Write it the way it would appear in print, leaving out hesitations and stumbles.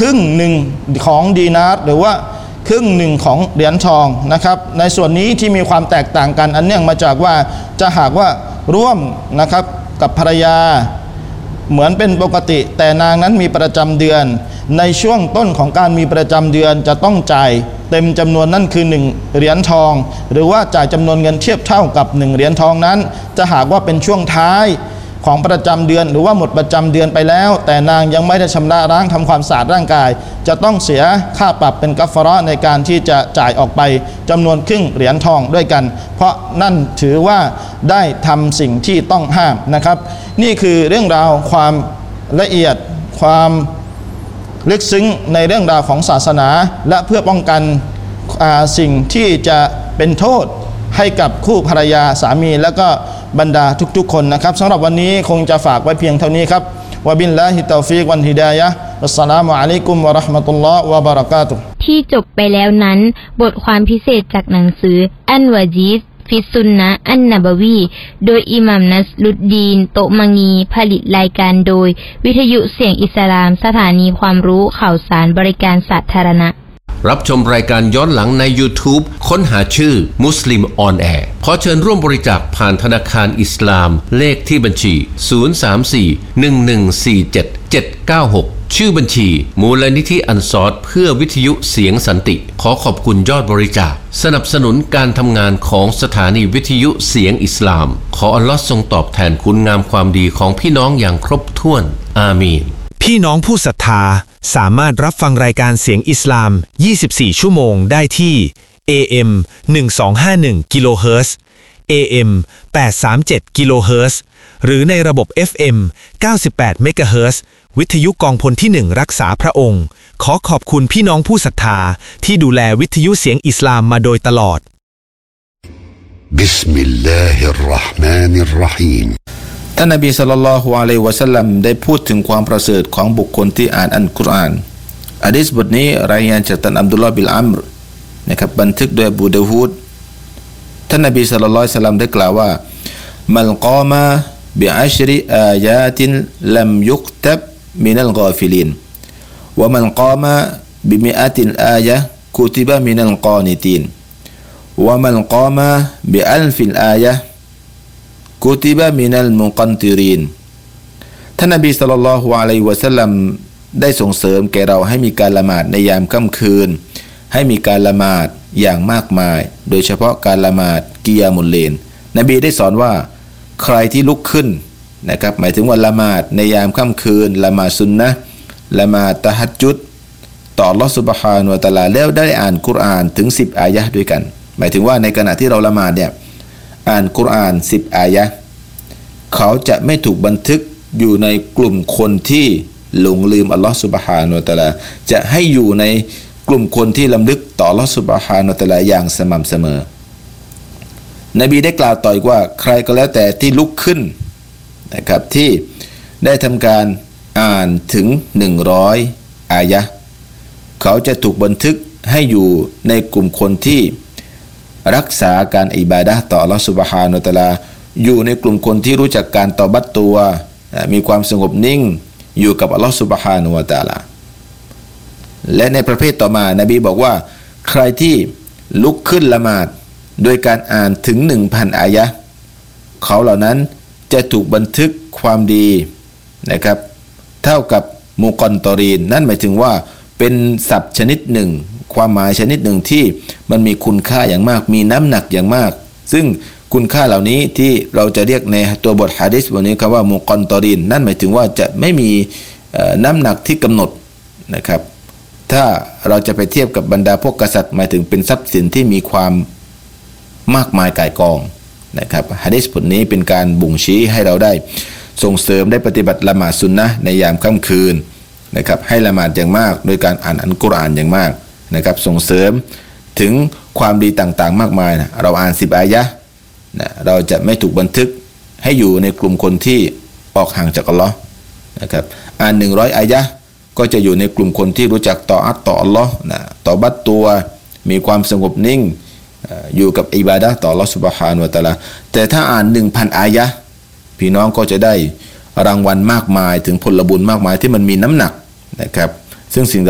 รึ่งหนึ่งของดีนาร์หรือว่าครึ่งหนึ่งของเหรียญทองนะครับในส่วนนี้ที่มีความแตกต่างกันอันเนื่องมาจากว่าจะหากว่าร่วมนะครับกับภรรยาเหมือนเป็นปกติแต่นางนั้นมีประจำเดือนในช่วงต้นของการมีประจำเดือนจะต้องจ่ายเต็มจำนวนนั่นคือ1เหรียญทองหรือว่าจ่ายจำนวนเงินเทียบเท่ากับ1เหรียญทองนั้นจะหากว่าเป็นช่วงท้ายของประจำเดือนหรือว่าหมดประจำเดือนไปแล้วแต่นางยังไม่ได้ชำระล้างทำความสะอาดร่างกายจะต้องเสียค่าปรับเป็นกัฟฟาเราะห์ในการที่จะจ่ายออกไปจำนวนครึ่งเหรียญทองด้วยกันเพราะนั่นถือว่าได้ทำสิ่งที่ต้องห้ามนะครับนี่คือเรื่องราวความละเอียดความลึกซึ้งในเรื่องราวของศาสนาและเพื่อป้องกันสิ่งที่จะเป็นโทษให้กับคู่ภรรยาสามีและก็บรรดาทุกๆคนนะครับสำหรับวันนี้คงจะฝากไว้เพียงเท่านี้ครับวะบิลลาฮิตอฟีกวันฮิดายะฮ์วัสสลามุอะลัยกุมวะเราะห์มะตุลลอฮ์วะบะเราะกาตุฮ์ที่จบไปแล้วนั้นบทความพิเศษจากหนังสืออันวะจีซฟิสซุนนะห์อันนบวีโดยอิหม่ามนัสรุดดีนโตมังีผลิตรายการโดยวิทยุเสียงอิสลามสถานีความรู้ข่าวสารบริการสาธารณะรับชมรายการย้อนหลังใน YouTube ค้นหาชื่อมุสลิมออนแอร์ขอเชิญร่วมบริจาคผ่านธนาคารอิสลามเลขที่บัญชี 034-1147-796 ชื่อบัญชีมูลนิธิอันซอรเพื่อวิทยุเสียงสันติขอขอบคุณยอดบริจาคสนับสนุนการทำงานของสถานีวิทยุเสียงอิสลามขออัลลอฮ์ทรงตอบแทนคุณงามความดีของพี่น้องอย่างครบถ้วนอามีนพี่น้องผู้ศรัทธาสามารถรับฟังรายการเสียงอิสลาม24ชั่วโมงได้ที่ AM 1251กิโลเฮิรตซ์ AM 837กิโลเฮิรตซ์หรือในระบบ FM 98เมกะเฮิรตซ์วิทยุกองพลที่1รักษาพระองค์ขอขอบคุณพี่น้องผู้ศรัทธาที่ดูแลวิทยุเสียงอิสลามมาโดยตลอดบิสมิลลาฮิรเราะห์มานิรเราะฮีมท่านนบีศ็อลลัลลอฮุอะลัยฮิวะซัลลัมได้พูดถึงความประเสริฐของบุคคลที่อ่านอัลกุรอานหะดีษบทนี้รายงานจากท่านอับดุลลอฮ์บินอัมรนะครับบันทึกโดยอบูดาวูดท่านนบีศ็อลลัลลอฮุอะลัยฮิวะซัลลัมได้กล่าวว่ามัลกอมะบิอัชริอายาตินลัมยุกตับมินัลกอฟิลินวะมัลกอมะบิมิอะตินอายะฮ์กุติบะมินัลกอนิตินวะมัลกอมะบิอัลฟิลอายะฮ์กุติบะมินัลมุกันติรินท่านนบีศ็อลลัลลอฮุอะลัยฮิวะซัลลัมได้ส่งเสริมแก่เราให้มีการละหมาดในยามค่ำคืนให้มีการละหมาดอย่างมากมายโดยเฉพาะการละหมาดกิยามุลเลลนบีได้สอนว่าใครที่ลุกขึ้นนะครับหมายถึงว่าละหมาดในยามค่ำคืนละหมาดซุนนะห์ละหมาดตะฮัจญุดต่ออัลเลาะห์ซุบฮานะฮูวะตะอาลาแล้วได้อ่านกุรอานถึง10อายะห์ด้วยกันหมายถึงว่าในขณะที่เราละหมาดเนี่ยอ่านกุรอาน10อายะห์เขาจะไม่ถูกบันทึกอยู่ในกลุ่มคนที่หลงลืมอัลเลาะห์ซุบฮานะฮูวะตะอาลาจะให้อยู่ในกลุ่มคนที่รำลึกต่ออัลเลาะห์ซุบฮานะฮูวะตะอาลาอย่างสม่ำเสมอนบีได้กล่าวต่ออีกว่าใครก็แล้วแต่ที่ลุกขึ้นนะครับที่ได้ทำการอ่านถึง100อายะห์เขาจะถูกบันทึกให้อยู่ในกลุ่มคนที่รักษาการอิบาดะห์ต่ออัลเลาะห์ซุบฮานะฮูวะตะอาลาอยู่ในกลุ่มคนที่รู้จักการตอบัตตัวมีความสงบนิ่งอยู่กับอัลเลาะห์ซุบฮานะฮูวะตะอาลาและในประเภทต่อมานบีบอกว่าใครที่ลุกขึ้นละหมาดโดยการอ่านถึง 1,000 อายะห์เขาเหล่านั้นจะถูกบันทึกความดีนะครับเท่ากับมุกอนตอรีนนั่นหมายถึงว่าเป็นศัพท์ชนิดหนึ่งความหมายชนิดหนึ่งที่มันมีคุณค่าอย่างมากมีน้ำหนักอย่างมากซึ่งคุณค่าเหล่านี้ที่เราจะเรียกในตัวบทหะดีษวันนี้คำว่ามุกอนตอรีนนั่นหมายถึงว่าจะไม่มีน้ำหนักที่กำหนดนะครับถ้าเราจะไปเทียบกับบรรดาพวกกษัตริย์หมายถึงเป็นทรัพย์สินที่มีความมากมายก่ายกองนะครับหะดีษบทนี้เป็นการบ่งชี้ให้เราได้ส่งเสริมได้ปฏิบัติละหมาดซุนนะห์ในยามค่ำคืนนะครับให้ละหมาดอย่างมากโดยการอ่านอัลกุรอานอย่างมากนะครับส่งเสริมถึงความดีต่างๆมากมายนะเราอ่าน10อายะห์นะเราจะไม่ถูกบันทึกให้อยู่ในกลุ่มคนที่ออกห่างจากอัลเลาะห์นะครับอ่าน100อายะห์ก็จะอยู่ในกลุ่มคนที่รู้จักตออัตต่ออัลเลาะห์นะตอบัตตัวมีความสงบนิ่งอยู่กับอิบาดะห์ต่ออัลเลาะห์ซุบฮานะฮูวะตะอาลาแต่ถ้าอ่าน 1,000 อายะห์พี่น้องก็จะได้รางวัลมากมายถึงผลบุญมากมายที่มันมีน้ำหนักนะครับซึ่งสิ่ง